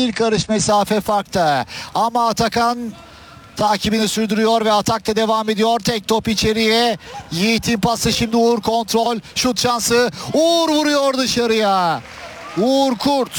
Bir karış mesafe farkta. Ama Atakan takibini sürdürüyor ve atakta devam ediyor. Tek top içeriye. Yiğit'in pası, şimdi Uğur kontrol. Şut şansı. Uğur vuruyor dışarıya. Uğur Kurt.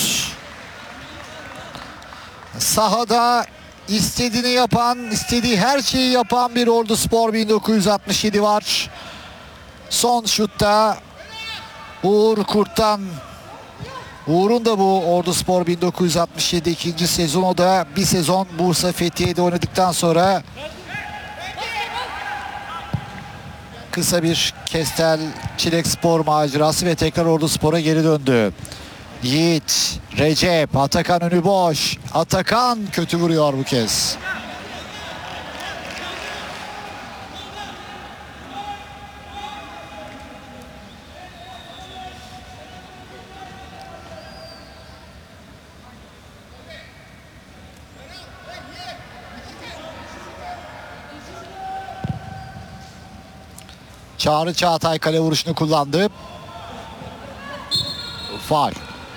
Sahada istediğini yapan, istediği her şeyi yapan bir Orduspor 1967 var. Son şutta Uğur Kurt'tan. Uğur'un da bu Orduspor 1967 ikinci sezonu, da bir sezon Bursa Fethiye'de oynadıktan sonra kısa bir Kestel Çilekspor macerası ve tekrar Orduspor'a geri döndü. Yiğit, Recep, Atakan önü boş. Atakan kötü vuruyor bu kez. Çağrı Çağatay kale vuruşunu kullandı. Faul.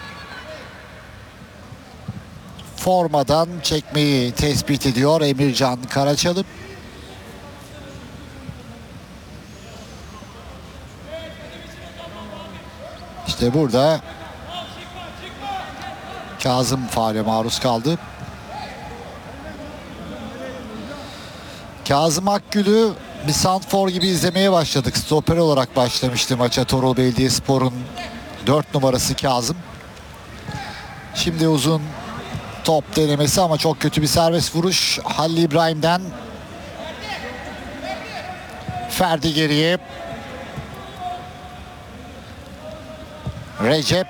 Formadan çekmeyi tespit ediyor Emircan Karaçalıp. İşte burada Kazım faule maruz kaldı. Kazım Akgül'ü bir santfor gibi izlemeye başladık. Stoper olarak başlamıştı maça Torul Belediyespor'un 4 numarası Kazım. Şimdi uzun top denemesi ama çok kötü bir serbest vuruş Halil İbrahim'den. Ferdi geriye. Recep.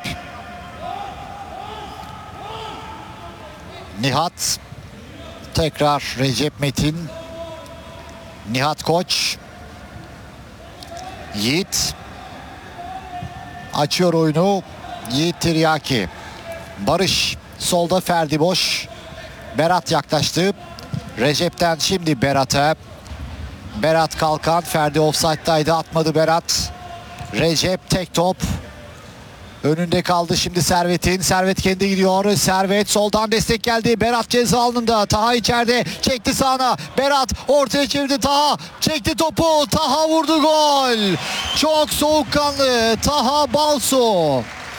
Nihat. Tekrar Recep Metin. Nihat Koç. Yiğit. Açıyor oyunu. Yiğit Tiryaki. Barış. Solda Ferdi boş. Berat yaklaştı. Recep'ten şimdi Berat'a. Berat kalkan. Ferdi ofsayttaydı, atmadı Berat. Recep tek top. Önünde kaldı şimdi Servet'in. Servet kendi gidiyor. Servet soldan destek geldi. Berat ceza alanında. Taha içeride. Çekti sağına. Berat ortaya çevirdi. Taha çekti topu. Taha vurdu, gol. Çok soğukkanlı Taha Balsu.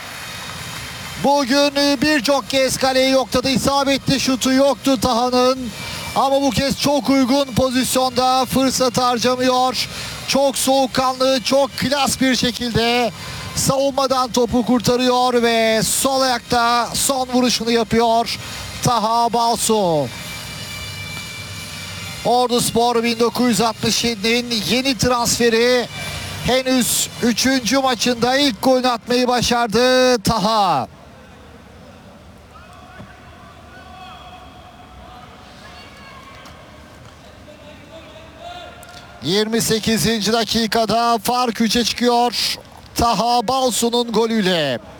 Bugün birçok kez kaleyi yokladı. İsabetli şutu yoktu Taha'nın. Ama bu kez çok uygun pozisyonda, fırsat harcamıyor. Çok soğukkanlı, çok klas bir şekilde savunmadan topu kurtarıyor ve sol ayakta son vuruşunu yapıyor Taha Balsu. Orduspor 1967'nin yeni transferi, henüz 3. maçında ilk golünü atmayı başardı Taha. ...28. dakikada fark 3'e çıkıyor Taha Balsu'nun golüyle.